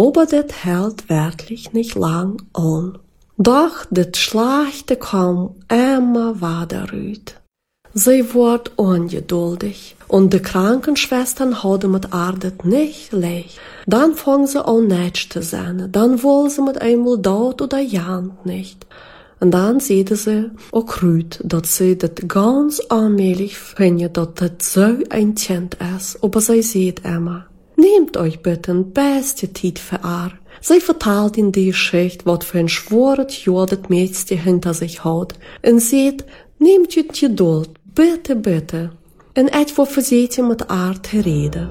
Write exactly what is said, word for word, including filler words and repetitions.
Aber das hält wirklich nicht lang an. Doch das Schlechte kam immer weiter rüt. Sie wurde ungeduldig und die Krankenschwestern hadden mit Ardet nicht leicht. Dann fang sie an nicht zu sein, dann wollte sie mit einmal dort oder jant nicht. Und dann sieht sie auch rüt, dass sie das ganz allmählich findet, dass das so ein Kind ist, aber sie sieht immer. Nehmt euch bitte ein beste Zeit für ihr. Sie vertelt in die Geschichte, was für ein schweres Jahr das Mädchen hinter sich hat. Und sieht, nehmt ihr Geduld, bitte, bitte. En etwa verzeet je met haar te reden.